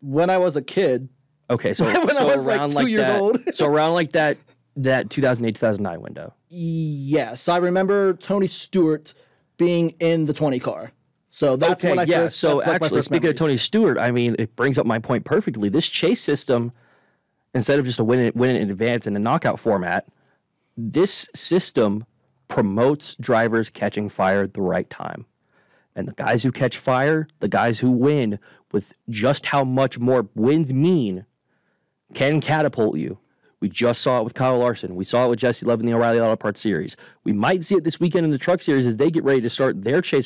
when I was a kid. Okay, so When I was around like 2 years that, old. so around like that 2008 2009 window. Yes, I remember Tony Stewart being in the 20 car. So that's when I first. So that's like my actually, first speaking of memories. Tony Stewart, I mean, it brings up my point perfectly. This chase system, instead of just a win it in advance in a knockout format, this system promotes drivers catching fire at the right time. And the guys who catch fire, the guys who win with just how much more wins mean, can catapult you. We just saw it with Kyle Larson. We saw it with Jesse Love in the O'Reilly Auto Parts Series. We might see it this weekend in the Truck Series as they get ready to start their chase